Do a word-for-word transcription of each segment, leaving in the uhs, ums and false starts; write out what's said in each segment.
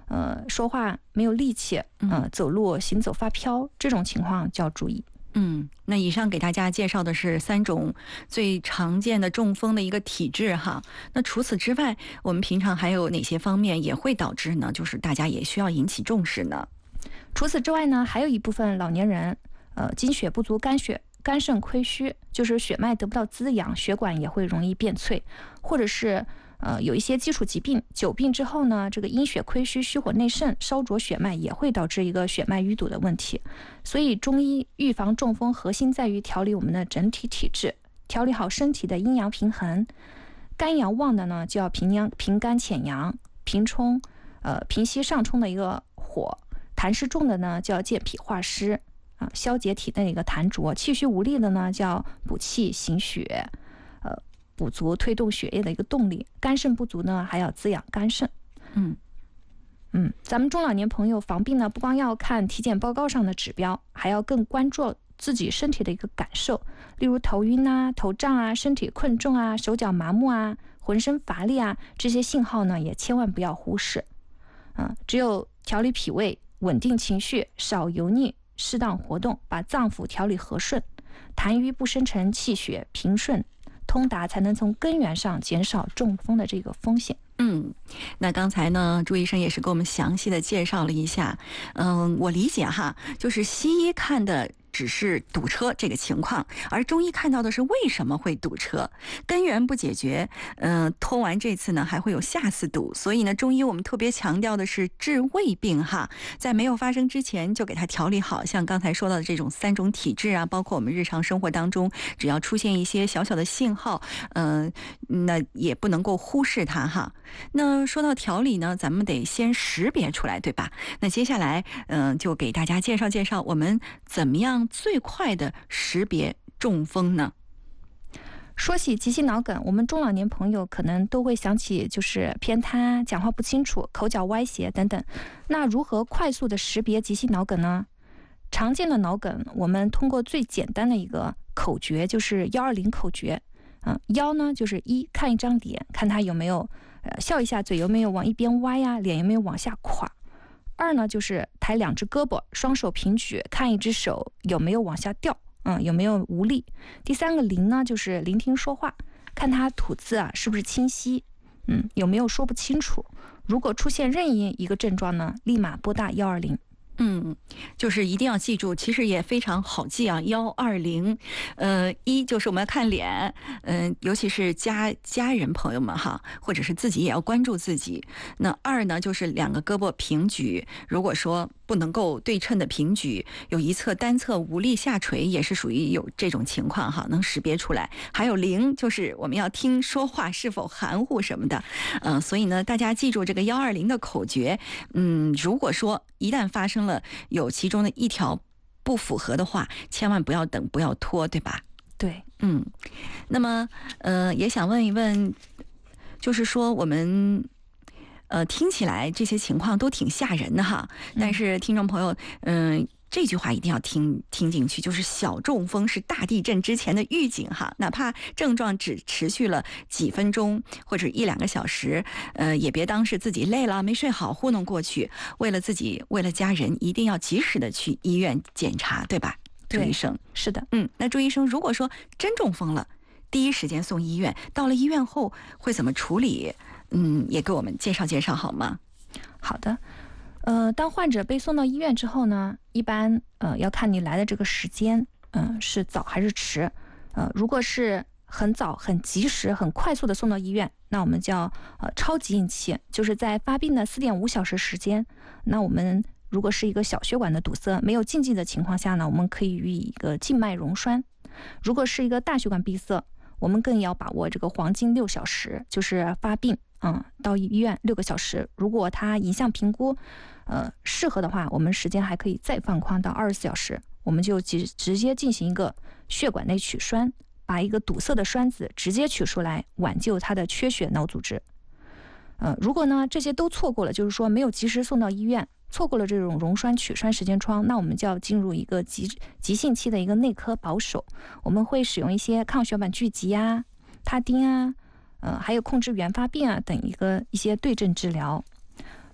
呃，说话没有力气，呃，走路行走发飘，这种情况就要注意。 嗯，那以上给大家介绍的是三种最常见的中风的一个体质哈。那除此之外，我们平常还有哪些方面也会导致呢？就是大家也需要引起重视呢？ 除此之外呢，还有一部分老年人，呃，精血不足、肝血、肝肾亏虚，就是血脉得不到滋养，血管也会容易变脆，或者是呃有一些基础疾病，久病之后呢，这个阴血亏虚、虚火内盛、烧灼血脉，也会导致一个血脉淤堵的问题。所以中医预防中风核心在于调理我们的整体体质，调理好身体的阴阳平衡。肝阳旺的呢，就要平阳平肝潜阳，平冲呃平息上冲的一个火；痰湿重的呢，就要健脾化湿啊，消解体内的一个痰浊；气虚无力的呢，叫补气行血，呃，补足推动血液的一个动力；肝肾不足呢，还要滋养肝肾。 嗯嗯，咱们中老年朋友防病呢，不光要看体检报告上的指标，还要更关注自己身体的一个感受，例如头晕啊、头胀啊、身体困重啊、手脚麻木啊、浑身乏力啊，这些信号呢，也千万不要忽视。嗯，只有调理脾胃、稳定情绪、少油腻、适当活动，把脏腑调理和顺，痰瘀不生成，气血平顺通达，才能从根源上减少中风的这个风险。 嗯，那刚才呢，朱医生也是给我们详细的介绍了一下。嗯，我理解哈，就是西医看的只是堵车这个情况，而中医看到的是为什么会堵车，根源不解决，嗯、呃，拖完这次呢还会有下次堵，所以呢，中医我们特别强调的是治未病哈，在没有发生之前就给它调理好。像刚才说到的这种三种体质啊，包括我们日常生活当中，只要出现一些小小的信号，嗯、呃，那也不能够忽视它哈。那说到调理呢，咱们得先识别出来，对吧？那接下来，嗯、呃，就给大家介绍介绍我们怎么样最快的识别中风呢？ 说起急性脑梗，我们中老年朋友可能都会想起就是偏瘫、讲话不清楚、口角歪斜等等。那如何快速的识别急性脑梗呢？常见的脑梗，我们通过最简单的一个口诀，就是幺二零口诀。嗯，幺呢就是一，看一张脸，看他有没有呃笑一下，嘴有没有往一边歪呀，脸有没有往下垮。二呢就是抬两只胳膊，双手平举，看一只手有没有往下掉，嗯，有没有无力。第三个零呢就是聆听说话，看他吐字啊是不是清晰，嗯，有没有说不清楚。如果出现任意一个症状呢，立马拨打幺二零。 嗯，就是一定要记住，其实也非常好记啊，幺二零，呃，一就是我们要看脸，嗯、呃，尤其是家家人朋友们哈，或者是自己也要关注自己。那二呢，就是两个胳膊平举，如果说不能够对称的平举，有一侧单侧无力下垂，也是属于有这种情况哈，能识别出来。还有零，就是我们要听说话是否含糊什么的，嗯、呃，所以呢，大家记住这个幺二零的口诀，嗯，如果说一旦发生了有其中的一条不符合的话，千万不要等，不要拖，对吧？ 对， 嗯，那么呃，也想问一问，就是说我们呃听起来这些情况都挺吓人的哈，但是听众朋友，嗯、呃。这句话一定要听听进去，就是小中风是大地震之前的预警哈，哪怕症状只持续了几分钟或者一两个小时，呃，也别当是自己累了没睡好糊弄过去。为了自己，为了家人，一定要及时的去医院检查，对吧？朱医生， 是的， 嗯，那朱医生，如果说真中风了，第一时间送医院，到了医院后会怎么处理？嗯，也给我们介绍介绍好吗？ 好的。呃，当患者被送到医院之后呢，一般呃要看你来的这个时间，嗯、呃，是早还是迟。呃，如果是很早、很及时、很快速的送到医院，那我们叫呃超级应期，就是在发病的四点五小时时间。那我们如果是一个小血管的堵塞没有禁忌的情况下呢，我们可以予以一个静脉溶栓。如果是一个大血管闭塞，我们更要把握这个黄金六小时，就是发病。嗯，到医院六个小时，如果他影像评估，呃，适合的话，我们时间还可以再放宽到二十四小时，我们就直直接进行一个血管内取栓，把一个堵塞的栓子直接取出来，挽救他的缺血脑组织。呃，如果呢这些都错过了，就是说没有及时送到医院，错过了这种溶栓取栓时间窗，那我们就要进入一个急急性期的一个内科保守，我们会使用一些抗血管聚集啊、他汀啊。呃，还有控制原发病啊等一个一些对症治疗。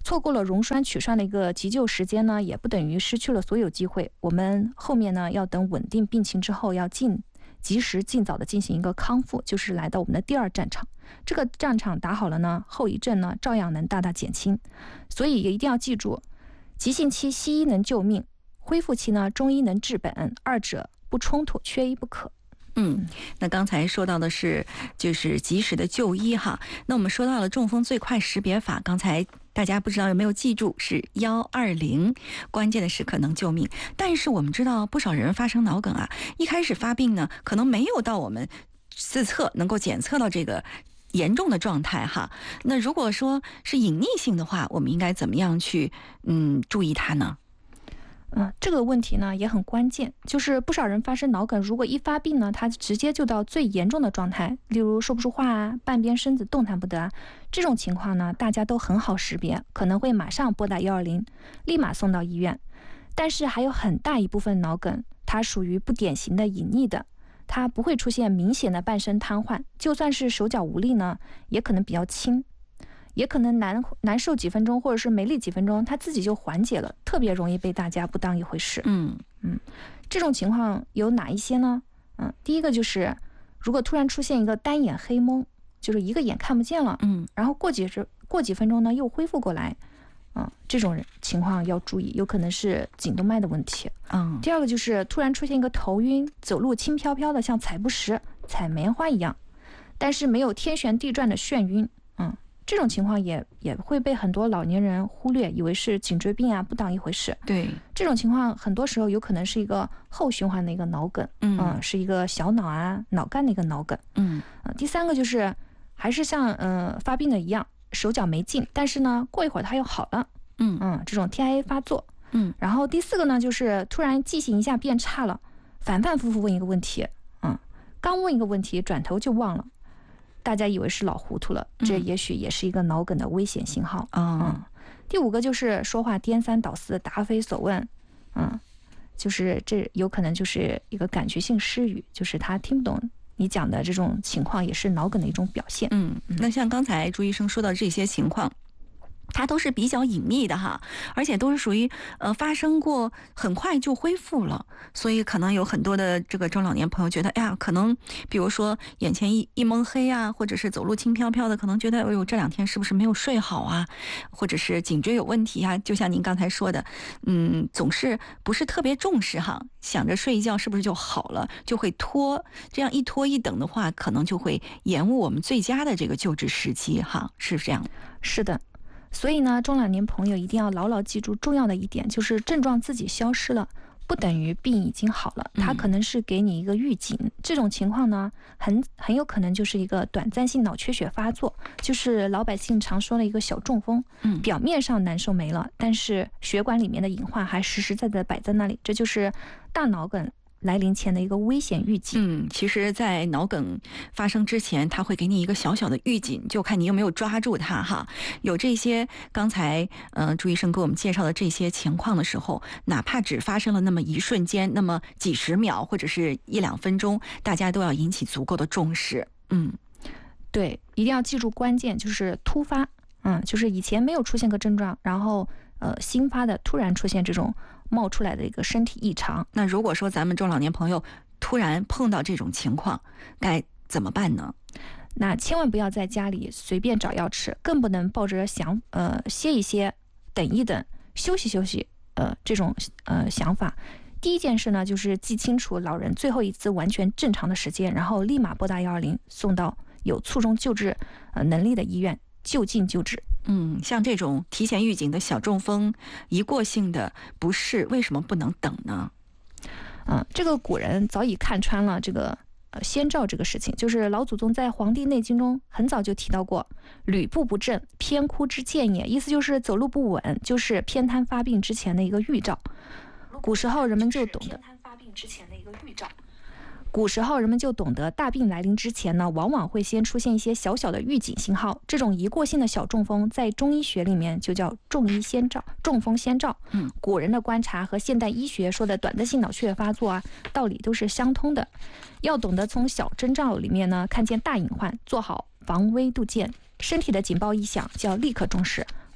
错过了溶栓取栓的一个急救时间呢，也不等于失去了所有机会。我们后面呢，要等稳定病情之后，要尽及时尽早的进行一个康复，就是来到我们的第二战场。这个战场打好了呢，后遗症呢照样能大大减轻。所以也一定要记住，急性期西医能救命，恢复期呢中医能治本，二者不冲突，缺一不可。 嗯，那刚才说到的是就是及时的就医哈。那我们说到了中风最快识别法，刚才大家不知道有没有记住是一二零，关键的时刻能救命。但是我们知道不少人发生脑梗啊，一开始发病呢，可能没有到我们自测能够检测到这个严重的状态哈。那如果说是隐匿性的话，我们应该怎么样去嗯注意它呢？ 嗯，这个问题呢也很关键，就是不少人发生脑梗，如果一发病呢，他直接就到最严重的状态，例如说不出话啊，半边身子动弹不得啊，这种情况呢，大家都很好识别，可能会马上拨打一二零，立马送到医院。但是还有很大一部分脑梗，它属于不典型的隐匿的，它不会出现明显的半身瘫痪，就算是手脚无力呢，也可能比较轻。也可能难难受几分钟，或者是没力几分钟，他自己就缓解了，特别容易被大家不当一回事。 嗯嗯，这种情况有哪一些呢？嗯，第一个就是如果突然出现一个单眼黑蒙，就是一个眼看不见了， 嗯， 然后过几十过几分钟呢又恢复过来，嗯，这种情况要注意，有可能是颈动脉的问题。 嗯， 第二个就是突然出现一个头晕，走路轻飘飘的，像踩不实、踩棉花一样，但是没有天旋地转的眩晕。嗯。这种情况也也会被很多老年人忽略，以为是颈椎病啊，不当一回事。 对， 这种情况很多时候有可能是一个后循环的一个脑梗， 嗯， 呃、是一个小脑啊、脑干的一个脑梗。 嗯， 呃、第三个就是还是像呃发病的一样，手脚没劲，但是呢过一会儿它又好了， 嗯嗯，这种 T I A 发作。 嗯， 然后第四个呢就是突然记性一下变差了，反反复复问一个问题，嗯，刚问一个问题转头就忘了。大家以为是老糊涂了，这也许也是一个脑梗的危险信号。 嗯， 嗯，第五个就是说话颠三倒四、答非所问，嗯，就是这有可能就是一个感觉性失语，就是他听不懂你讲的这种情况，也是脑梗的一种表现。 嗯，那像刚才朱医生说到这些情况，它都是比较隐秘的哈，而且都是属于呃发生过很快就恢复了，所以可能有很多的这个中老年朋友觉得，哎呀，可能比如说眼前一一蒙黑啊，或者是走路轻飘飘的，可能觉得哎呦这两天是不是没有睡好啊，或者是颈椎有问题啊，就像您刚才说的，嗯，总是不是特别重视哈，想着睡一觉是不是就好了，就会拖，这样一拖一等的话，可能就会延误我们最佳的这个救治时机哈，是这样。 是的。所以呢，中老年朋友一定要牢牢记住重要的一点，就是症状自己消失了，不等于病已经好了，它可能是给你一个预警。嗯、这种情况呢，很很有可能就是一个短暂性脑缺血发作，就是老百姓常说的一个小中风。 嗯， 表面上难受没了，但是血管里面的隐患还实实在在摆在那里，这就是大脑梗来临前的一个危险预警。 嗯，其实在脑梗发生之前，它会给你一个小小的预警，就看你有没有抓住它哈。有这些刚才呃朱医生给我们介绍的这些情况的时候，哪怕只发生了那么一瞬间，那么几十秒或者是一两分钟，大家都要引起足够的重视。嗯， 对，一定要记住关键就是突发，嗯，就是以前没有出现过症状，然后呃新发的突然出现这种冒出来的一个身体异常。 那如果说咱们中老年朋友突然碰到这种情况，该怎么办呢？ 那千万不要在家里随便找药吃，更不能抱着想呃歇一歇、等一等、休息休息呃这种呃想法。第一件事呢，就是记清楚老人最后一次完全正常的时间，然后立马拨打一二零，送到有卒中救治呃能力的医院就近救治。 嗯，像这种提前预警的小中风、一过性的不适，为什么不能等呢？ 嗯、呃，这个古人早已看穿了这个呃先兆这个事情，就是老祖宗在《黄帝内经》中很早就提到过“履步不正，偏枯之见也”，意思就是走路不稳，就是偏瘫发病之前的一个预兆。古时候人们就懂得偏瘫发病之前的一个预兆。古时候人们就懂得，大病来临之前呢，往往会先出现一些小小的预警信号。这种一过性的小中风，在中医学里面就叫中医先兆、中风先兆。 嗯， 古人的观察和现代医学说的短暂性脑缺血发作啊，道理都是相通的。要懂得从小征兆里面呢，看见大隐患，做好防微杜渐。身体的警报一响，就要立刻重视，不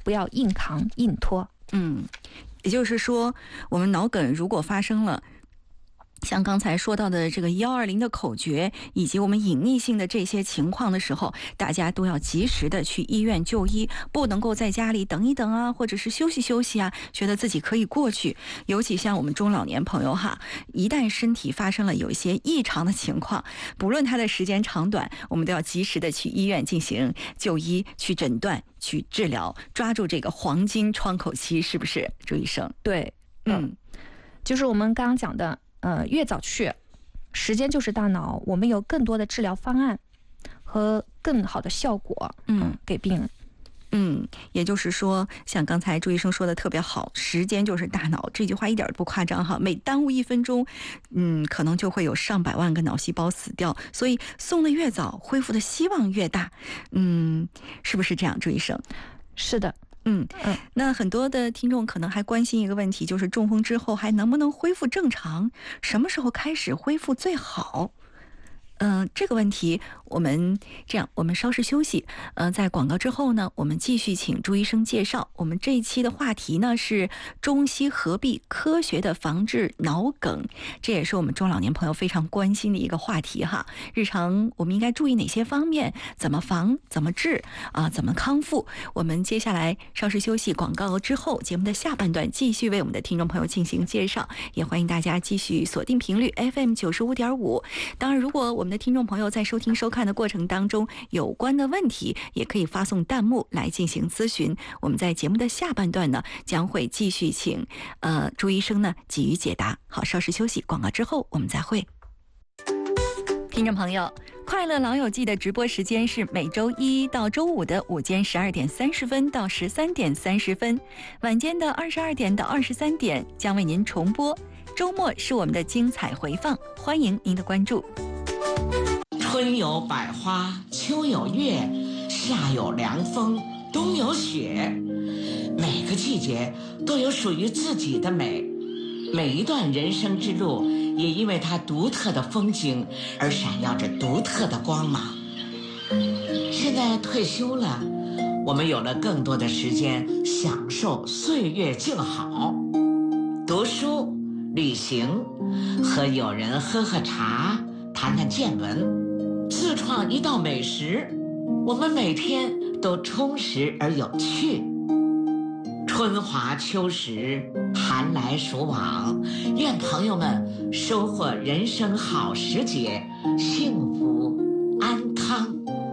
不要硬扛硬拖。 嗯，也就是说，我们脑梗如果发生了，像刚才说到的这个一二零的口诀，以及我们隐匿性的这些情况的时候，大家都要及时的去医院就医，不能够在家里等一等啊，或者是休息休息啊，觉得自己可以过去。尤其像我们中老年朋友哈，一旦身体发生了有一些异常的情况，不论它的时间长短，我们都要及时的去医院进行就医、去诊断、去治疗，抓住这个黄金窗口期，是不是，朱医生？ 对， 嗯， 嗯就是我们刚刚讲的。呃，越早去，时间就是大脑，我们有更多的治疗方案和更好的效果，嗯，给病人。 嗯，也就是说，像刚才朱医生说的特别好，时间就是大脑，这句话一点都不夸张哈。每耽误一分钟，嗯，可能就会有上百万个脑细胞死掉，所以送的越早，恢复的希望越大。嗯，是不是这样，朱医生？ 是的。 嗯嗯，那很多的听众可能还关心一个问题，就是中风之后还能不能恢复正常？什么时候开始恢复最好？嗯、呃，这个问题我们这样，我们稍事休息。呃，在广告之后呢，我们继续请朱医生介绍。我们这一期的话题呢是中西合璧，科学的防治脑梗，这也是我们中老年朋友非常关心的一个话题哈。日常我们应该注意哪些方面？怎么防？怎么治？啊、呃，怎么康复？我们接下来稍事休息，广告之后，节目的下半段继续为我们的听众朋友进行介绍。也欢迎大家继续锁定频率 F M 九十五点五。当然，如果我们的听众朋友在收听收看的过程当中有关的问题，也可以发送弹幕来进行咨询。我们在节目的下半段呢，将会继续请呃朱医生呢给予解答。好，稍事休息，广告之后我们再会。听众朋友，快乐老友记的直播时间是每周一到周五的午间十二点三十分到十三点三十分，晚间的二十二点到二十三点将为您重播。周末是我们的精彩回放，欢迎您的关注。 春有百花，秋有月，夏有凉风，冬有雪。每个季节都有属于自己的美，每一段人生之路也因为它独特的风景而闪耀着独特的光芒。现在退休了，我们有了更多的时间享受岁月静好，读书、旅行，和友人喝喝茶，谈谈见闻，自创一道美食，我们每天都充实而有趣。春华秋实，寒来暑往，愿朋友们收获人生好时节，幸福安康。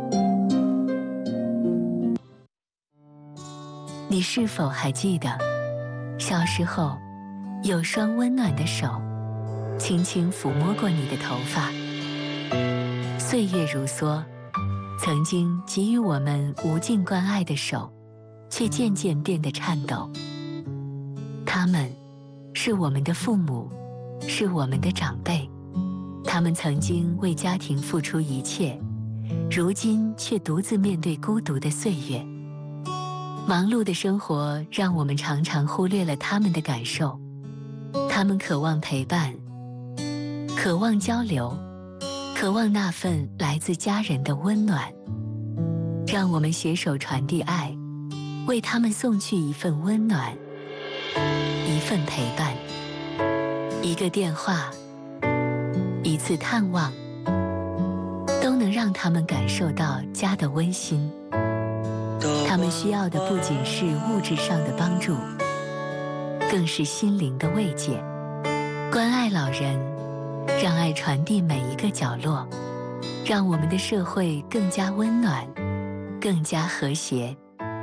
你是否还记得，小时候有双温暖的手轻轻抚摸过你的头发？岁月如梭，曾经给予我们无尽关爱的手，却渐渐变得颤抖。他们是我们的父母，是我们的长辈，他们曾经为家庭付出一切，如今却独自面对孤独的岁月。忙碌的生活让我们常常忽略了他们的感受，他们渴望陪伴，渴望交流，渴望那份来自家人的温暖。让我们携手传递爱，为他们送去一份温暖，一份陪伴，一个电话，一次探望，都能让他们感受到家的温馨。他们需要的不仅是物质上的帮助，更是心灵的慰藉。关爱老人，让爱传递每一个角落，让我们的社会更加温暖，更加和谐。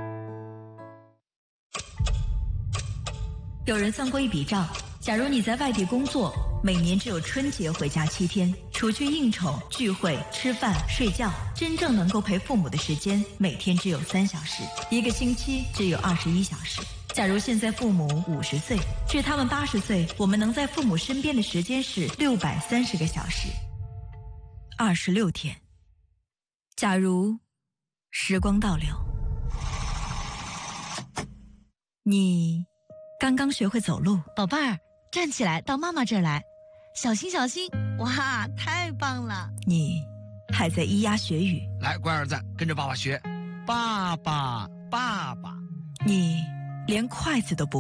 有人算过一笔账，假如你在外地工作，每年只有春节回家七天，除去应酬、聚会、吃饭、睡觉，真正能够陪父母的时间每天只有三小时，一个星期只有二十一小时。假如现在父母五十岁，至他们八十岁，我们能在父母身边的时间是六百三十个小时，二十六天。假如时光倒流，你刚刚学会走路， 宝贝儿，站起来，到妈妈这儿来，小心小心！哇，太棒了！ 你还在咿呀学语， 来，乖儿子，跟着爸爸学，爸爸，爸爸。 你连筷子都不